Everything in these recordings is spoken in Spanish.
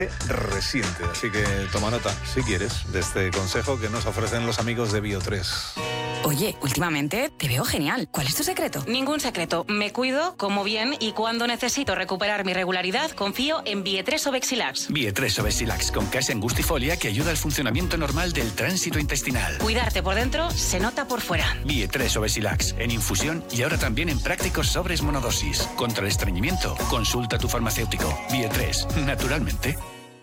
reciente. Así que toma nota, si quieres, de este consejo que nos ofrecen los amigos de Bio3. Oye, últimamente te veo genial. ¿Cuál es tu secreto? Ningún secreto. Me cuido, como bien y cuando necesito recuperar mi regularidad, confío en Bio3 Obexilax. Bio3 Obexilax con Casen Gustifolia que ayuda al funcionamiento normal del tránsito intestinal. Cuidarte por dentro se nota por fuera. Bio3 Obexilax en infusión y ahora también en prácticos sobres monodosis. Contra el estreñimiento, consulta a tu farmacéutico. Bio3, naturalmente.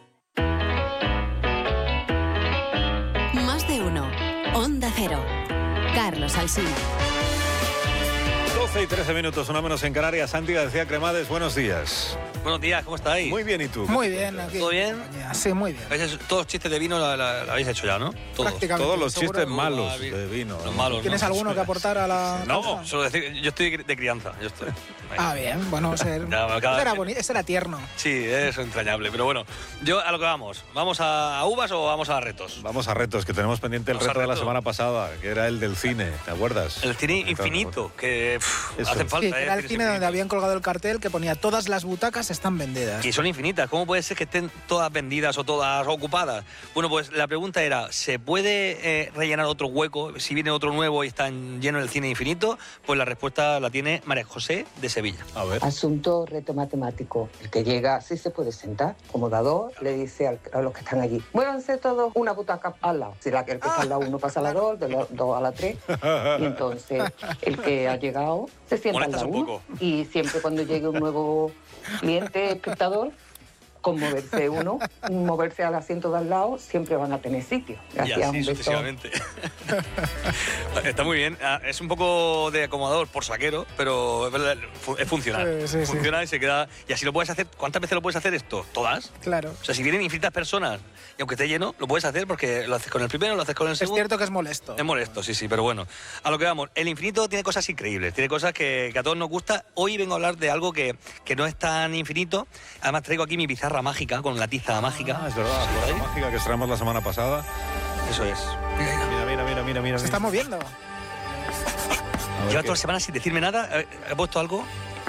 Más de uno. Onda Cero. Carlos Alsina. 12 y 13 minutos, una menos en Canarias. Santi García Cremades, buenos días. Buenos días, ¿cómo estáis? Muy bien, ¿y tú? Muy bien, aquí. ¿Todo bien? Sí, muy bien. Todos los chistes de vino lo habéis hecho ya, ¿no? Todos. Prácticamente. Todos los seguro. chistes malos de vino. Los malos, ¿Tienes ¿no? alguno que aportar a la No, causa? solo decir, yo estoy de crianza. Yo estoy. Ah, bien, bueno, ese era bonito, ese era tierno. Sí, es entrañable, pero bueno, yo a lo que vamos. ¿Vamos a uvas o vamos a retos? Vamos a retos, que tenemos pendiente el Vamos a reto de la reto. semana pasada, que era el del cine, ¿te acuerdas? El cine infinito, que Eso. hace falta. Sí, que era el cine donde habían colgado el cartel que ponía todas las butacas están vendidas. Y son infinitas. ¿Cómo puede ser que estén todas vendidas o todas ocupadas? Bueno, pues la pregunta era, ¿se puede rellenar otro hueco si viene otro nuevo y está lleno el cine infinito? Pues la respuesta la tiene María José de Sevilla. A ver. Asunto reto matemático. El que llega sí se puede sentar. Como dador, le dice a los que están allí, muévanse todos una butaca al lado. Si el que está al lado 1 pasa a la 2, de la 2 a la 3. Y entonces el que ha llegado se sienta al Molestas lado un 1. poco. Y siempre cuando llegue un nuevo cliente, espectador, con moverse al asiento de al lado, siempre van a tener sitio. Y Gracias, así un beso. sucesivamente. Está muy bien. Es un poco de acomodador por saquero, pero es verdad, es funcional. Sí. Funciona y se queda. Y así lo puedes hacer. ¿Cuántas veces lo puedes hacer esto? ¿Todas? Claro. O sea, si vienen infinitas personas y aunque esté lleno, lo puedes hacer porque lo haces con el primero, lo haces con el Es segundo. cierto que es molesto. Es molesto, sí, pero bueno. A lo que vamos, el infinito tiene cosas increíbles, tiene cosas que a todos nos gusta. Hoy vengo a hablar de algo que no es tan infinito. Además traigo aquí mi pizarra mágica, con la tiza mágica. Ah, es verdad, la mágica que estrenamos la semana pasada. Eso es. Mira. Se está moviendo. A ver Lleva qué- toda la semana sin decirme nada. ¿He puesto algo?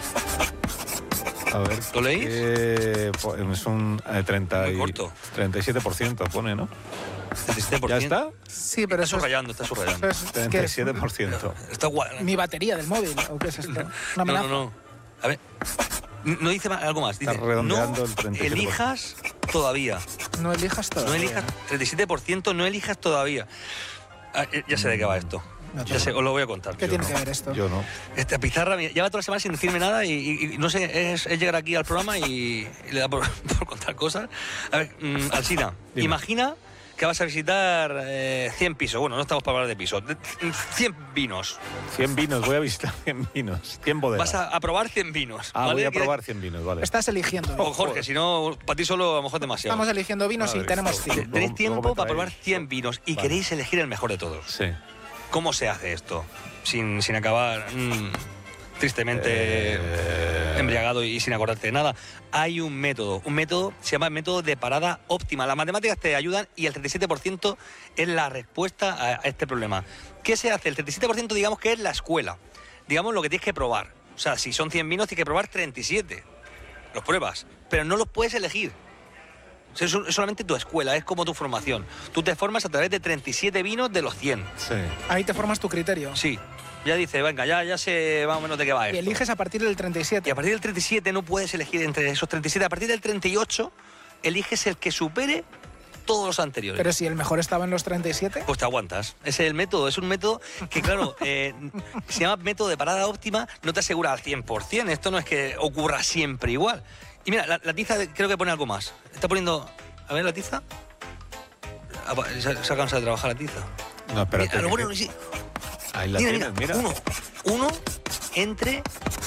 A ver. ¿Lo leéis? Es un Muy corto. 37% pone, ¿no? 37%. ¿Ya está? Sí, pero Está subrayando, está subrayando. ¿qué es? 37%. Está guay. Mi batería del móvil, ¿o qué es esto? ¿Una amenaza? No. A ver. No dice algo más. Dice, Está redondeando no el 37%. elijas todavía. No elijas todo. No elijas, 37%, no elijas todavía. Ya sé de qué va esto. No, Ya sé, os lo voy a contar. ¿Qué tiene que ver esto? Yo no. Esta pizarra lleva toda la semana sin decirme nada y no sé, es llegar aquí al programa y le da por contar cosas. A ver, Alsina, Dime. imagina que vas a visitar 100 pisos. Bueno, no estamos para hablar de pisos. 100 vinos. 100 vinos, voy a visitar 100 vinos. 100 bodegas. Vas a probar 100 vinos. Ah, ¿vale? voy a probar 100 vinos, vale. Estás eligiendo. O Jorge, si no, para ti solo a lo mejor es demasiado. Estamos eligiendo vinos y Madre, tenemos luego- 100. Tenéis luego tiempo me para traéis. probar 100 vinos y Vale. queréis elegir el mejor de todos. Sí. ¿Cómo se hace esto? Sin acabar tristemente embriagado y sin acordarte de nada. Hay un método se llama el método de parada óptima. Las matemáticas te ayudan y el 37% es la respuesta a este problema. ¿Qué se hace? El 37% digamos que es la escuela. Digamos lo que tienes que probar. O sea, si son 100 vinos tienes que probar 37. Los pruebas, pero no los puedes elegir. O sea, es solamente tu escuela, es como tu formación. Tú te formas a través de 37 vinos de los 100. Sí. Ahí te formas tu criterio. Sí. Ya dice, venga, ya sé más o menos de qué va Y esto. eliges a partir del 37. Y a partir del 37 no puedes elegir entre esos 37. A partir del 38 eliges el que supere todos los anteriores. Pero si el mejor estaba en los 37. Pues te aguantas. Ese es el método. Es un método que, claro, se llama método de parada óptima. No te asegura al 100%. Esto no es que ocurra siempre igual. Y mira, la tiza creo que pone algo más. Está poniendo... A ver, la tiza. Se ha cansado de trabajar la tiza. No, espérate. Mira, lo bueno, sí. Ahí la Mira, tienes, mira. Uno entre...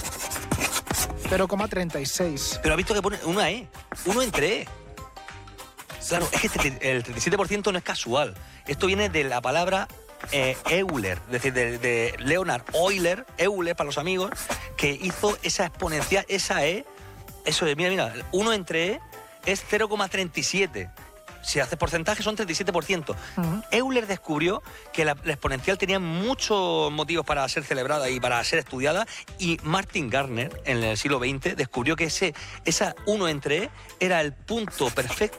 0,36. Pero ha visto que pone una E. Uno entre E. Claro, es que el 37% no es casual. Esto viene de la palabra Euler, es decir, de Leonard Euler para los amigos, que hizo esa exponencial, esa E. Eso es, mira, 1 entre E es 0,37. Si haces porcentaje son 37%. Euler descubrió que la exponencial tenía muchos motivos para ser celebrada y para ser estudiada, y Martin Gardner en el siglo XX descubrió que esa 1 entre E era el punto perfecto